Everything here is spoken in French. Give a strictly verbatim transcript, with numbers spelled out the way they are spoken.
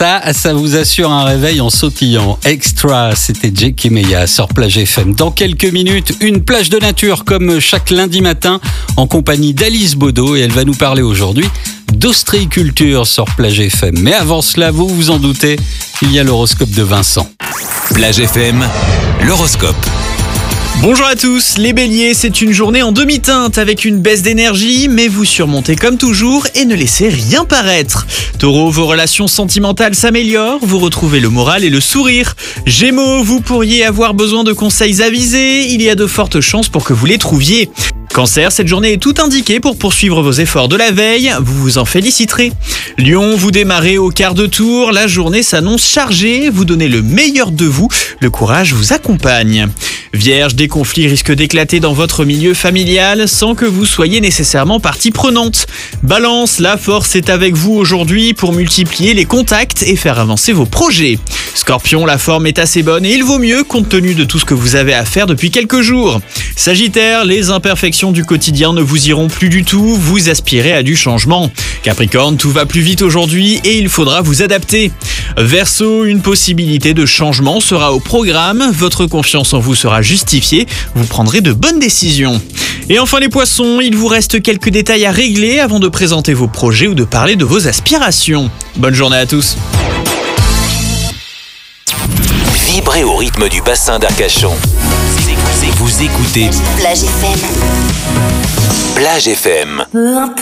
Ça, ça vous assure un réveil en sautillant. Extra, c'était Jackie Meya sur Plage F M. Dans quelques minutes, une plage de nature comme chaque lundi matin en compagnie d'Alice Baudot et elle va nous parler aujourd'hui d'ostréiculture sur Plage F M. Mais avant cela, vous vous en doutez, il y a l'horoscope de Vincent. Plage F M, l'horoscope. Bonjour à tous, les béliers, c'est une journée en demi-teinte avec une baisse d'énergie, mais vous surmontez comme toujours et ne laissez rien paraître. Taureau, vos relations sentimentales s'améliorent, vous retrouvez le moral et le sourire. Gémeaux, vous pourriez avoir besoin de conseils avisés, il y a de fortes chances pour que vous les trouviez. Cancer, cette journée est tout indiquée pour poursuivre vos efforts de la veille, vous vous en féliciterez. Lion, vous démarrez au quart de tour, la journée s'annonce chargée, vous donnez le meilleur de vous, le courage vous accompagne. Vierge, des conflits risquent d'éclater dans votre milieu familial sans que vous soyez nécessairement partie prenante. Balance, la force est avec vous aujourd'hui pour multiplier les contacts et faire avancer vos projets. Scorpion, la forme est assez bonne et il vaut mieux compte tenu de tout ce que vous avez à faire depuis quelques jours. Sagittaire, les imperfections du quotidien ne vous iront plus du tout, vous aspirez à du changement. Capricorne, tout va plus vite aujourd'hui et il faudra vous adapter. Verseau, une possibilité de changement sera au programme, votre confiance en vous sera justifiée, vous prendrez de bonnes décisions. Et enfin les poissons, il vous reste quelques détails à régler avant de présenter vos projets ou de parler de vos aspirations. Bonne journée à tous. Vibrez au rythme du bassin d'Arcachon. Vous écoutez Plage F M. Plage F M.